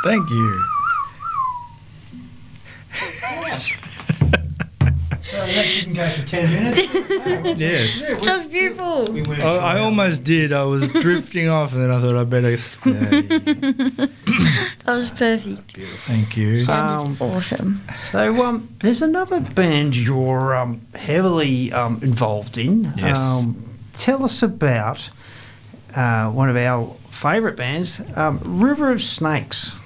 Thank you. That didn't go for 10 minutes. Yes. That was beautiful. We went I almost did. I was drifting off, and then I thought I better stay. That was perfect. Thank you. Sounded awesome. So there's another band you're heavily involved in. Yes. Tell us about one of our favourite bands, River of Snakes.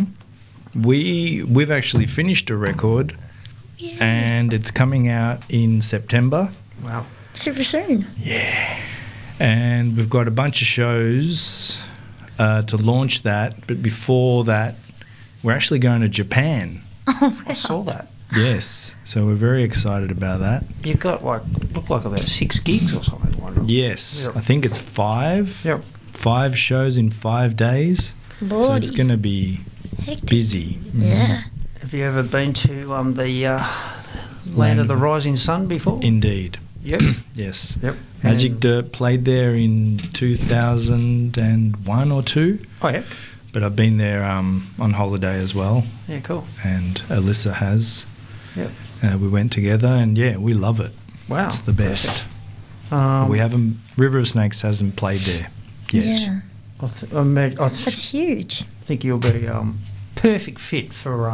We've actually finished a record, and it's coming out in September. Wow. Super soon. And we've got a bunch of shows to launch that. But before that, we're actually going to Japan. I saw that. Yes. So we're very excited about that. You've got look like about 6 gigs or something. Yes. Yep. I think it's 5. Yep. 5 shows in 5 days. So it's Lordy. going to be Hectic. busy. Yeah. Have you ever been to the Land of the Rising Sun before? Indeed. Yep. Yes. Yep. Magic And- Dirt played there in 2001 or 2. Oh, yeah. But I've been there on holiday as well, Yeah, cool. and Alyssa has. Yep. We went together, and we love it. Wow. It's the best. Perfect. We haven't. River of Snakes hasn't played there yet. Yeah. I That's huge. think you'll be perfect fit for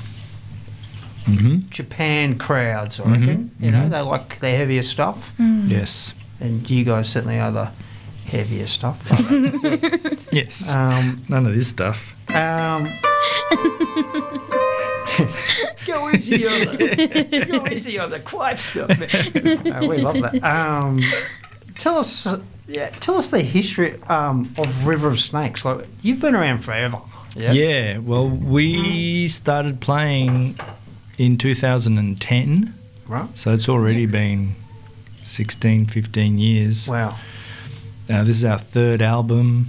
Japan crowds, I reckon. You know, they like the heavier stuff, Yes. and you guys certainly are the heavier stuff. Yes. um, None of this stuff. Go easy on the quiet stuff. We love that. Tell us the history of River of Snakes. Like, you've been around forever. Yeah. Well, we started playing in 2010, Right. so it's already been 16, 15 years. Wow. This is our 3rd album.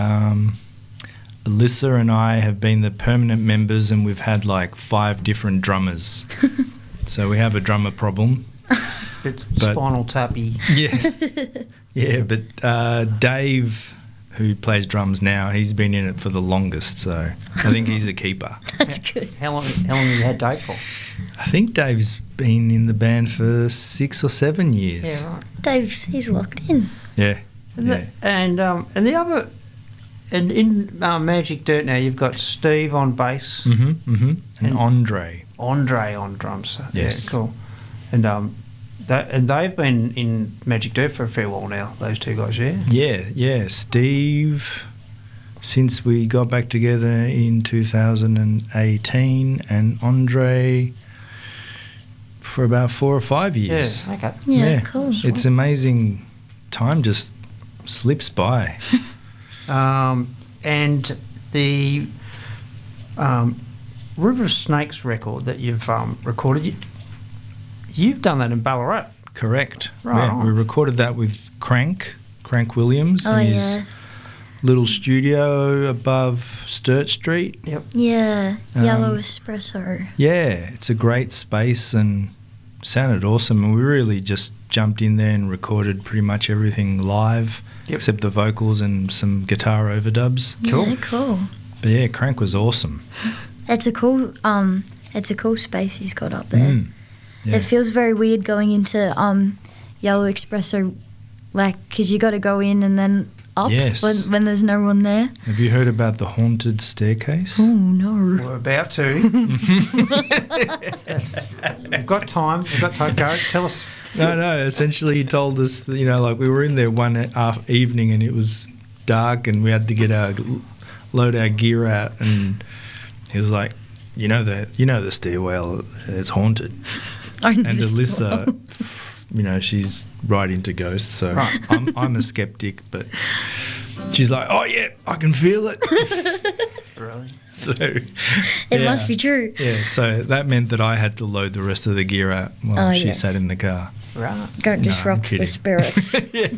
Alyssa and I have been the permanent members, and we've had like 5 different drummers. So we have a drummer problem. Bit But- Spinal Tappy. Yes. Yeah, but Dave, who plays drums now, he's been in it for the longest, so I think he's a keeper. That's good. How long have you had Dave for? I think Dave's been in the band for 6 or 7 years. Yeah, right. He's locked in. Yeah. And the other, and in Magic Dirt now, you've got Steve on bass, And And- Andre. Andre on drums. Yes. Yeah, cool. And they've been in Magic Dirt for a fair while now. Those 2 guys, yeah. Yeah. Steve, since we got back together in 2018, and Andre for about 4 or 5 years. Yeah. Okay. Yeah, cool. It's amazing. Time just slips by. And the River of Snakes record that you've recorded, you've done that in Ballarat. Correct. Right Yeah, on. we recorded that with Crank Williams Oh, in his yeah. little studio above Sturt Street. Yep. Yeah. Yellow espresso. Yeah, it's a great space and sounded awesome. And we really just jumped in there and recorded pretty much everything live, Yep. except the vocals and some guitar overdubs. Yeah, cool. But yeah, Crank was awesome. It's a cool space he's got up there. Yeah. It feels very weird going into Yellow Espresso, like, because you got to go in and then up Yes. when there's no one there. Have you heard about the haunted staircase? Oh no! We're about to. We've got time. Go. Tell us. No. Essentially, he told us, like we were in there one evening and it was dark and we had to load our gear out, and he was like, the stairwell, it's haunted. And Alyssa, she's right into ghosts, so Right. I'm a skeptic, but she's like, oh yeah, I can feel it. Brilliant. So It must be true. Yeah, so that meant that I had to load the rest of the gear out while Oh, she yes. sat in the car. Right. Don't I'm disrupt the kidding. spirits.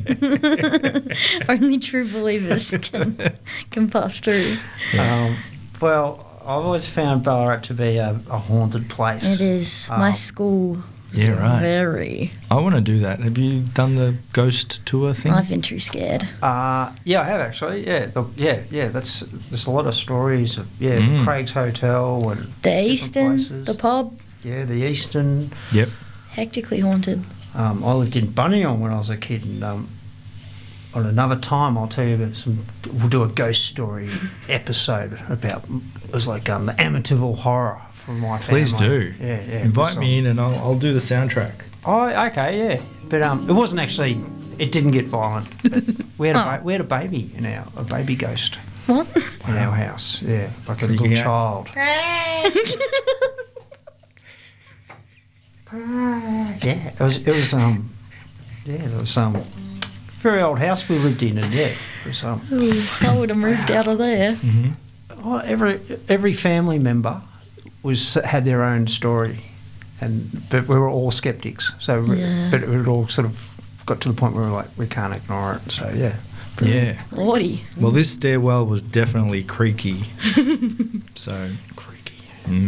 Only true believers can pass through. Well, I've always found Ballarat to be a haunted place. It is. My Um, school Yeah, right. Very. I want to do that. Have you done the ghost tour thing? I've been too scared. Yeah, I have actually. Yeah, That's there's a lot of stories of Craig's Hotel and The different Eastern, places. the pub, Yeah, the Eastern. Yep. hectically haunted. I lived in Bunnyong when I was a kid, and on another time I'll tell you about we'll do a ghost story episode about. It was like the Amityville Horror from my family. Please do. Yeah. Invite me in and I'll do the soundtrack. Oh, okay, yeah. But it wasn't actually. It didn't get violent. But we had a baby a baby ghost What? in our house. Yeah, like a Freaking little out. child. Yeah, it was very old house we lived in, and it was Ooh, I would have moved out of there. well, every family member had their own story, but we were all skeptics. So, but it all sort of got to the point where we were like, we can't ignore it. So Yeah. Lordy. Well, this stairwell was definitely creaky. So creaky.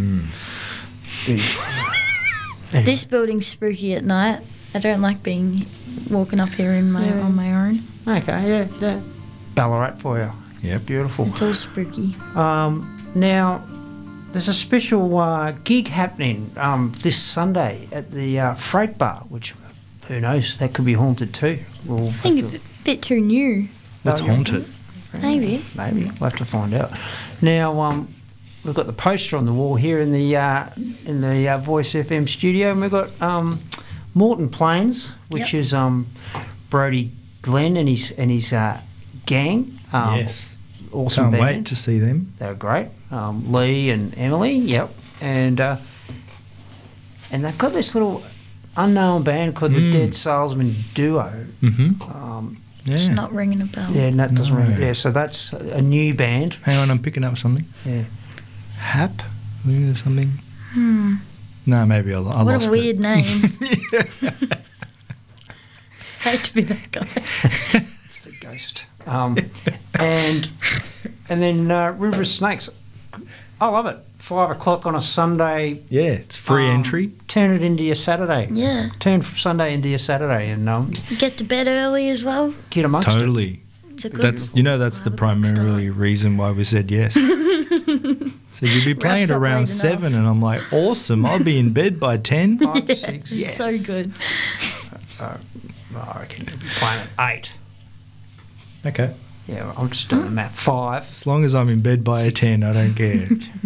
Anyway. This building's spooky at night. I don't like walking up here on my own. Okay, yeah. Ballarat for you. Yeah. Beautiful. It's all spooky. Now, there's a special gig happening this Sunday at the Freight Bar, which, who knows, that could be haunted too. We'll I think a bit too new. let's haunt it. Maybe. Maybe. We'll have to find out. Now, we've got the poster on the wall here in the Voice FM studio, and we've got Moreton Plains, which is Brody Glenn and his gang. Yes. Awesome Can't band. wait to see them. They were great. Lee and Emily, yep. And they've got this little unknown band called the Dead Salesman Duo. Mm-hmm. It's Yeah. not ringing a bell. Yeah, and that doesn't No. ring. Yeah, so that's a new band. Hang on, I'm picking up something. Yeah. Hap? Maybe there's something. Hmm. No, maybe I lost What it. a weird name. Hate to be that guy. It's the ghost. And then River of Snakes. I love it. 5 o'clock on a Sunday. Yeah, it's free entry. Turn it into your Saturday. Yeah. Turn Sunday into your Saturday and Get to bed early as well. get amongst it. Totally. It's a good That's the primarily reason why we said yes. So you'll be playing Wraps at up around late 7, and I'm like, awesome! I'll be in bed by 10. 5, Yeah, 6. it's so good. I reckon you'll be playing at 8. Okay. Yeah, I'm just doing the math. 5. As long as I'm in bed by 10, I don't care.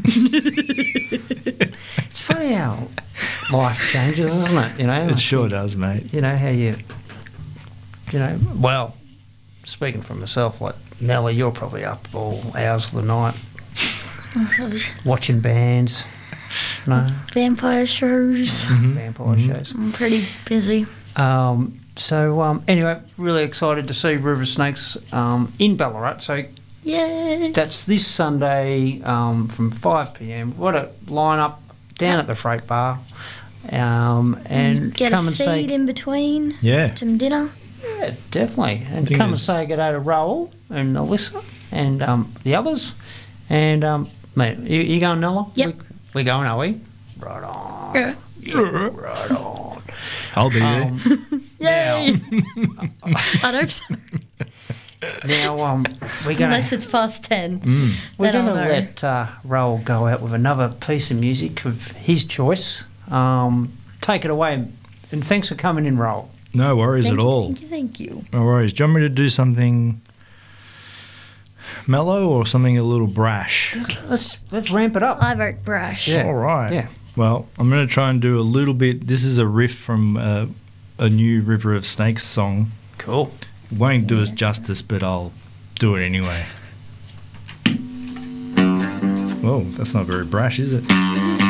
It's funny how life changes, isn't it? You know, It sure does, mate. You know how well, speaking for myself, like Nelly, you're probably up all hours of the night watching bands. No, Vampire shows. vampire shows. I'm pretty busy. Anyway, really excited to see River Snakes in Ballarat. So Yay. that's this Sunday from 5 p.m. What a lineup down at the Freight Bar. And Get come a and feed say, in between. Yeah. Some dinner. yeah, definitely, and think come and it's- say good day to Raoul and Alyssa and the others. And mate, you going, Nella? Yep. We're going, are we? Right on. Yeah. Yeah, right on. I'll be there. Yay. I hope so. Now, we're going Unless it's past 10. we're then going to I'll know. let Raoul go out with another piece of music of his choice. Take it away, and thanks for coming in, Raoul. No worries Thank at you, all. Thank you. No worries. Do you want me to do something mellow or something a little brash? Let's ramp it up. I vote brash. Yeah. All right. Yeah. Well, I'm going to try and do a little bit. This is a riff from a new River of Snakes song. Cool. Won't do us justice, but I'll do it anyway. Whoa, that's not very brash, is it?